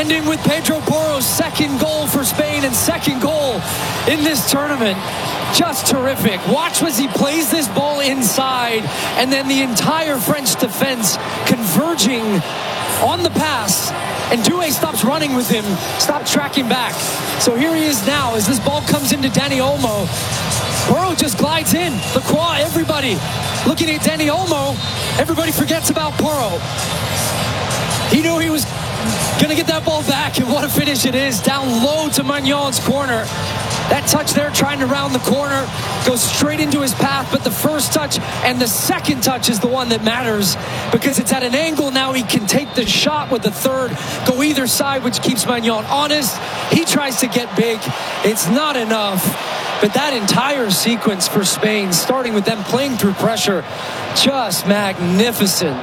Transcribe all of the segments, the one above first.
ending with Pedro Porro's second goal for Spain and second goal in this tournament. Just terrific. Watch as he plays this ball inside, and then the entire French defense converging on the pass, and Doué stops running with him, stops tracking back. So here he is now as this ball comes into Dani Olmo. Porro just glides in. Lacroix, everybody looking at Dani Olmo. Everybody forgets about Porro. He knew he was going to get that ball back, and what a finish it is. Down low to Magnon's corner. That touch there, trying to round the corner, goes straight into his path, but the first touch and the second touch is the one that matters because it's at an angle now. He can take the shot with the third, go either side, which keeps Magnon honest. He tries to get big. It's not enough. But that entire sequence for Spain, starting with them playing through pressure, just magnificent.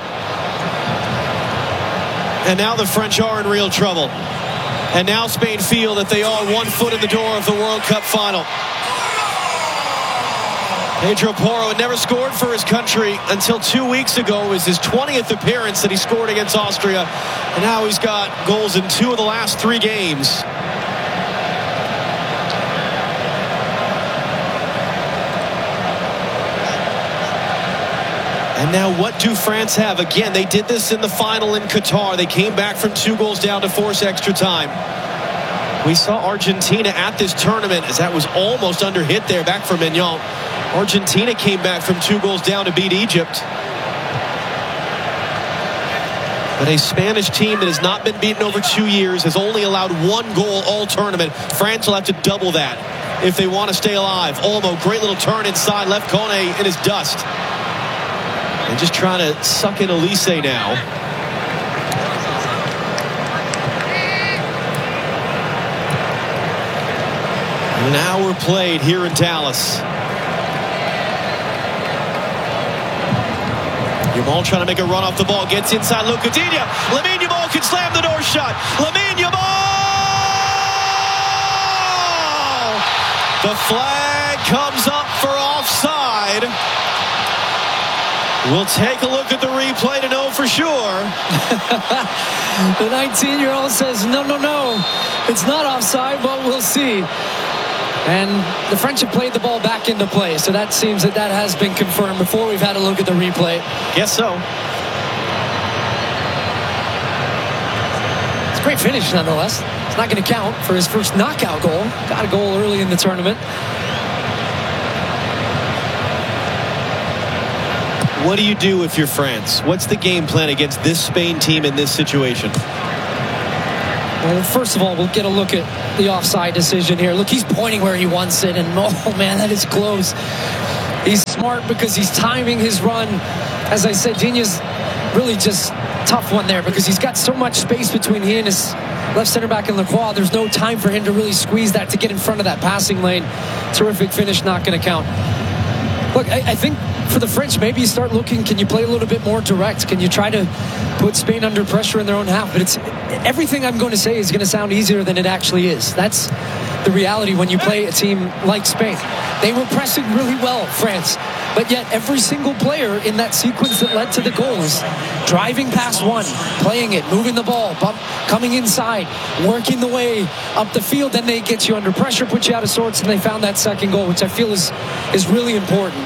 And now the French are in real trouble. And now Spain feel that they are 1 foot in the door of the World Cup final. Pedro Porro had never scored for his country until 2 weeks ago. It was his 20th appearance that he scored against Austria. And now he's got goals in 2 of the last 3 games. And now what do France have? Again, they did this in the final in Qatar. They came back from 2 goals down to force extra time. We saw Argentina at this tournament as that was almost under hit there back for Maignan. Argentina came back from 2 goals down to beat Egypt. But a Spanish team that has not been beaten over 2 years has only allowed 1 goal all tournament. France will have to double that if they want to stay alive. Olmo, great little turn inside, left Kone in his dust. And just trying to suck in Elise now. An hour played here in Dallas. Yamal trying to make a run off the ball. Gets inside Luca Digne. Lamine Yamal can slam the door shut. Lamine Yamal! The flag comes up for offside. We'll take a look at the replay to know for sure. The 19-year-old says, no, it's not offside, but we'll see. And the French have played the ball back into play, so that seems that has been confirmed before we've had a look at the replay. Guess so. It's a great finish, nonetheless. It's not going to count for his first knockout goal. Got a goal early in the tournament. What do you do if you're France? What's the game plan against this Spain team in this situation? Well, first of all, we'll get a look at the offside decision here. Look, he's pointing where he wants it, and oh man, that is close. He's smart because he's timing his run. As I said, Digne's really just tough one there because he's got so much space between he and his left center back in Lacroix. There's no time for him to really squeeze that to get in front of that passing lane. Terrific finish, not going to count. Look, I think for the French, maybe you start looking, can you play a little bit more direct? Can you try to put Spain under pressure in their own half? But it's everything I'm going to say is going to sound easier than it actually is. That's the reality when you play a team like Spain. They were pressing really well, France. But yet every single player in that sequence that led to the goals, driving past one, playing it, moving the ball, coming inside, working the way up the field, then they get you under pressure, put you out of sorts, and they found that second goal, which I feel is really important.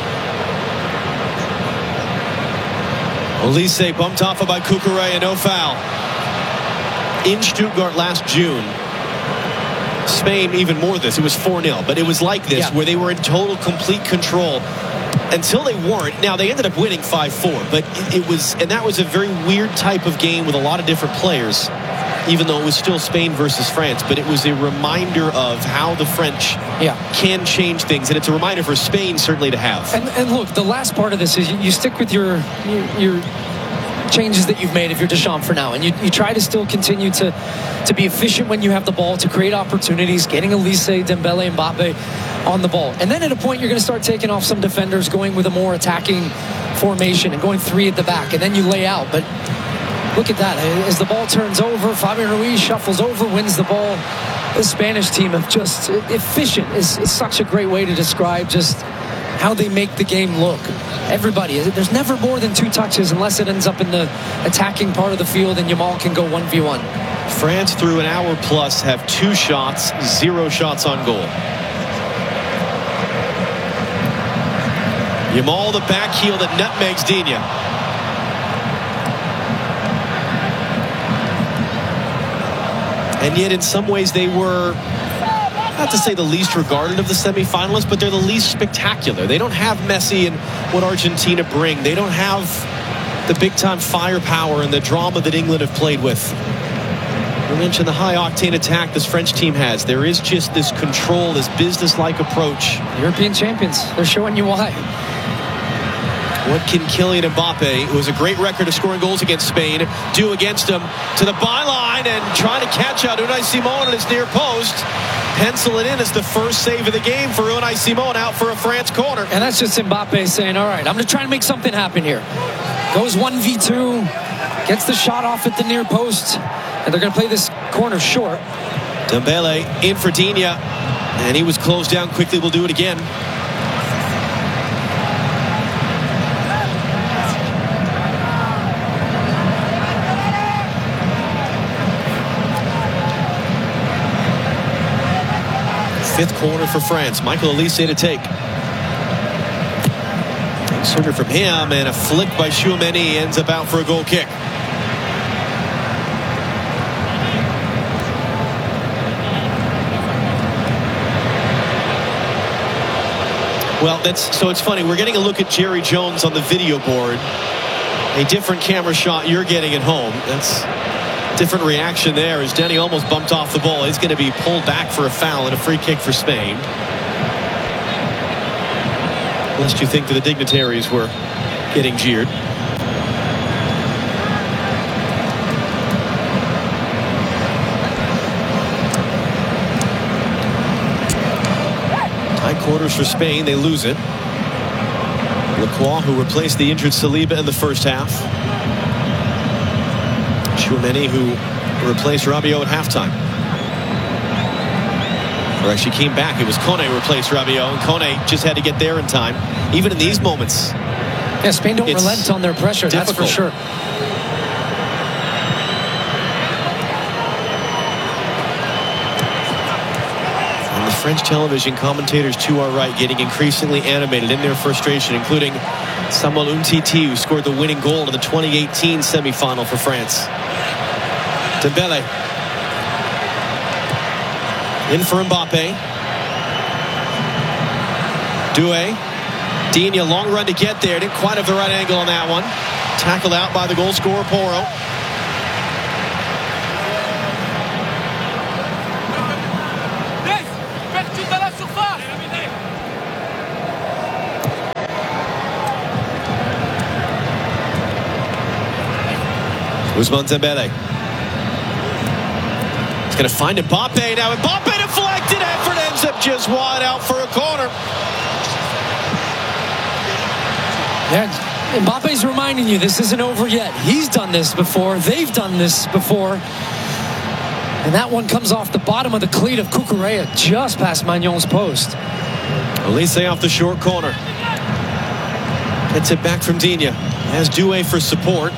Elise bumped off by Cucurella, no foul. In Stuttgart last June, Spain even more this. It was 4-0, but it was like this where they were in total, complete control until they weren't. Now, they ended up winning 5-4, but it was, and that was a very weird type of game with a lot of different players, even though it was still Spain versus France. But it was a reminder of how the French can change things, and it's a reminder for Spain certainly to have. And look, the last part of this is you stick with your changes that you've made if you're Deschamps for now, and you try to still continue to be efficient when you have the ball, to create opportunities, getting Elise, Dembele, and Mbappe on the ball. And then at a point you're going to start taking off some defenders, going with a more attacking formation and going 3 at the back, and then you lay out. But look at that, as the ball turns over, Fabian Ruiz shuffles over, wins the ball. The Spanish team of just efficient is such a great way to describe just how they make the game look. everybody. There's never more than 2 touches unless it ends up in the attacking part of the field and Yamal can go 1v1. France, through an hour plus, have 2 shots, 0 shots on goal. Yamal, the back heel that nutmegs Digne. And yet, in some ways, they were, not to say the least regarded of the semifinalists, but they're the least spectacular. They don't have Messi and what Argentina bring. They don't have the big-time firepower and the drama that England have played with. We mentioned the high-octane attack this French team has. There is just this control, this business-like approach. European champions. They're showing you why. What can Kylian Mbappe, who has a great record of scoring goals against Spain, do against them? To the byline and trying to catch out Unai Simon at his near post. Pencil it in as the first save of the game for Unai Simon, out for a France corner. And that's just Mbappe saying, all right, I'm going to try to make something happen here. Goes 1v2, gets the shot off at the near post, and they're going to play this corner short. Dembele in for Digne, and he was closed down quickly. We'll do it again. Fifth corner for France. Michael Olise to take. Inserted from him, and a flick by Tchouaméni ends up out for a goal kick. Well, so it's funny. We're getting a look at Jerry Jones on the video board. A different camera shot you're getting at home. That's different reaction there as Denny almost bumped off the ball. He's going to be pulled back for a foul and a free kick for Spain. Lest you think that the dignitaries were getting jeered. High quarters for Spain. They lose it. Lacroix, who replaced the injured Saliba in the first half. Tchouaméni, who replaced Rabiot at halftime. Or actually came back. It was Kone who replaced Rabiot, and Kone just had to get there in time. Even in these moments. Yeah, Spain don't relent on their pressure, difficult. That's for sure. And the French television commentators to our right getting increasingly animated in their frustration, including Samuel Umtiti, who scored the winning goal in the 2018 semifinal for France. Dembele. In for Mbappe. Doué. Digne, long run to get there. Didn't quite have the right angle on that one. Tackled out by the goal scorer, Porro. Ousmane Dembele. He's going to find Mbappe now. Mbappe deflected. Effort ends up just wide out for a corner. Yeah, Mbappe's reminding you this isn't over yet. He's done this before. They've done this before. And that one comes off the bottom of the cleat of Cucurella just past Magnon's post. Olise off the short corner. Gets it back from Digne. Has Doué for support.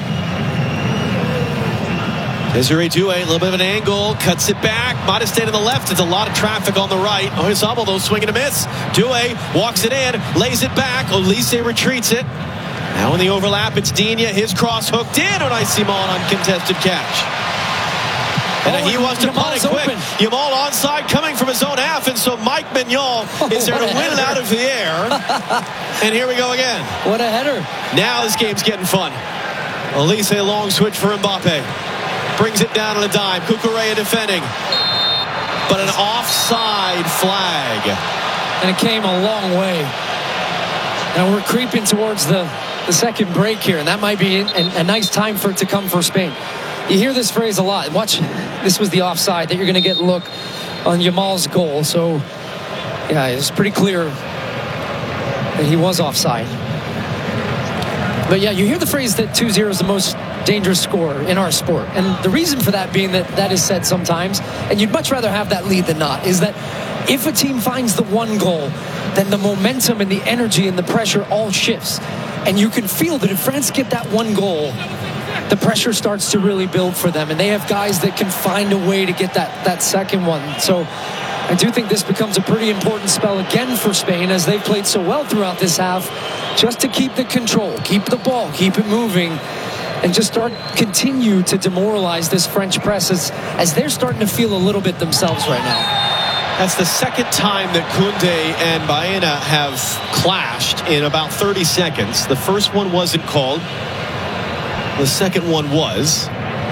Desiree Doué, a little bit of an angle, cuts it back. Might have stayed on the left. It's a lot of traffic on the right. Oyarzabal, though, swing and a miss. Doué walks it in, lays it back. Olise retreats it. Now in the overlap, it's Digne. His cross hooked in. Unai Simon uncontested catch. And he wants to punt it quick. Yamal onside coming from his own half. And so Mike Mignon is there to win it out of the air. And here we go again. What a header. Now this game's getting fun. Olise, a long switch for Mbappe. Brings it down on a dime. Cucurella defending. But an offside flag. And it came a long way. Now we're creeping towards the second break here. And that might be a nice time for it to come for Spain. You hear this phrase a lot. Watch, this was the offside that you're going to get a look on Yamal's goal. So, yeah, it's pretty clear that he was offside. But, yeah, you hear the phrase that 2-0 is the most dangerous score in our sport. And the reason for that being that is said sometimes, and you'd much rather have that lead than not, is that if a team finds the one goal, then the momentum and the energy and the pressure all shifts. And you can feel that if France get that one goal, the pressure starts to really build for them. And they have guys that can find a way to get that second one. So I do think this becomes a pretty important spell again for Spain, as they've played so well throughout this half, just to keep the control, keep the ball, keep it moving, and just continue to demoralize this French press as they're starting to feel a little bit themselves right now. That's the second time that Koundé and Baena have clashed in about 30 seconds. The first one wasn't called. The second one was.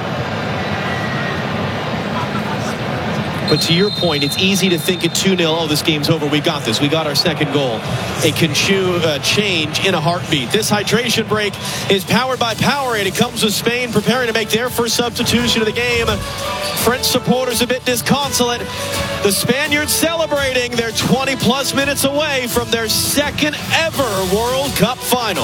But to your point, it's easy to think at 2-0, oh, this game's over. We got this. We got our second goal. It can change in a heartbeat. This hydration break is powered by Powerade. It comes with Spain preparing to make their first substitution of the game. French supporters a bit disconsolate. The Spaniards celebrating. They're 20-plus minutes away from their second ever World Cup final.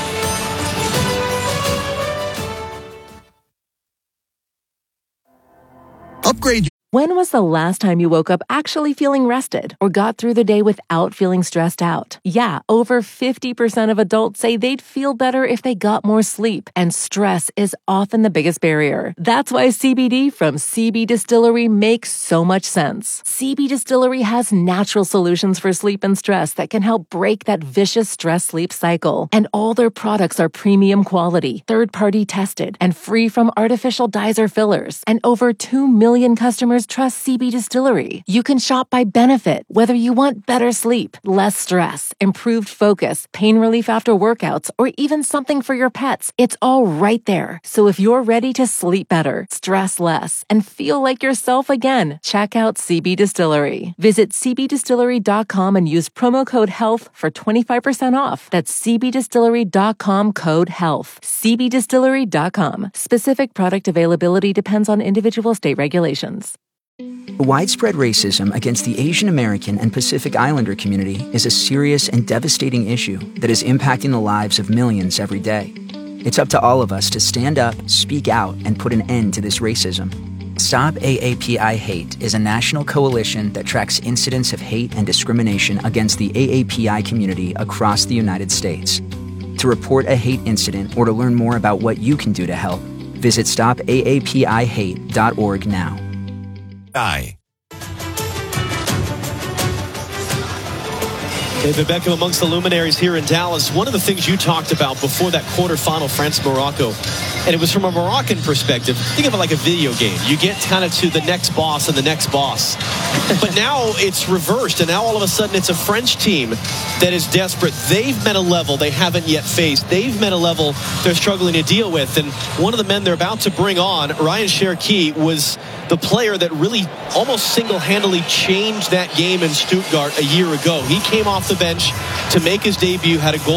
Upgrade. When was the last time you woke up actually feeling rested or got through the day without feeling stressed out? Yeah, over 50% of adults say they'd feel better if they got more sleep, and stress is often the biggest barrier. That's why CBD from CB Distillery makes so much sense. CB Distillery has natural solutions for sleep and stress that can help break that vicious stress-sleep cycle. And all their products are premium quality, third-party tested, and free from artificial dyes or fillers. And over 2 million customers trust CB Distillery. You can shop by benefit, whether you want better sleep, less stress, improved focus, pain relief after workouts, or even something for your pets. It's all right there. So if you're ready to sleep better, stress less, and feel like yourself again, check out CB Distillery. Visit cbdistillery.com and use promo code HEALTH for 25% off. That's cbdistillery.com, code HEALTH. cbdistillery.com. Specific product availability depends on individual state regulations. Widespread racism against the Asian American and Pacific Islander community is a serious and devastating issue that is impacting the lives of millions every day. It's up to all of us to stand up, speak out, and put an end to this racism. Stop AAPI Hate is a national coalition that tracks incidents of hate and discrimination against the AAPI community across the United States. To report a hate incident or to learn more about what you can do to help, visit stopaapihate.org now. David Beckham amongst the luminaries here in Dallas. One of the things you talked about before that quarterfinal, France-Morocco, and it was from a Moroccan perspective. Think of it like a video game. You get kind of to the next boss and the next boss. But now it's reversed, and now all of a sudden it's a French team that is desperate. They've met a level they haven't yet faced. They've met a level they're struggling to deal with. And one of the men they're about to bring on, Ryan Cherki, was the player that really almost single-handedly changed that game in Stuttgart a year ago. He came off the bench to make his debut, had a goal